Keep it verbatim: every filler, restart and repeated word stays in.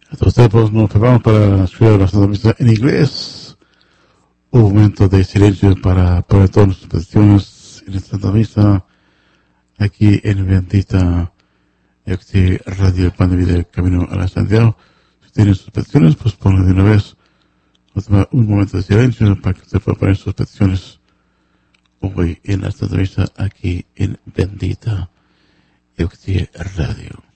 Entonces, pues nos preparamos para escuchar la Santa Misa en inglés. Un momento de silencio para poner todas nuestras peticiones en esta Santa Misa, aquí en Bendita Radio, el pan de vida, el camino a la Santiago. Si tienen sus peticiones, pues ponlo de una vez. Vamos a tomar un momento de silencio para que usted pueda poner sus peticiones hoy en la Santa Misa, aquí en Bendita Radio.